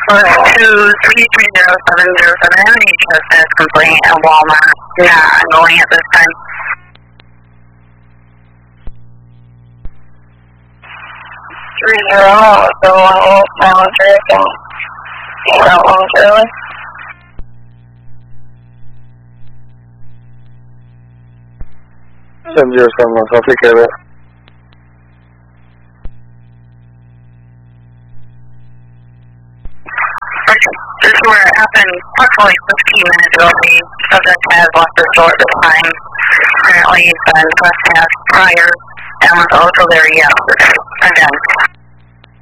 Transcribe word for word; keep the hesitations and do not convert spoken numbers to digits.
two three three zero seven zero seven, he just says complaint at Walmart. Not ongoing at this time. Three zero, so one eight, Mount American, Route one Charlie. seven zero seven one, so I'll take care of it. This is where it happened approximately fifteen minutes ago. The subject has left the store at this time. Apparently, he's been trespassed prior and was also there yesterday. Again.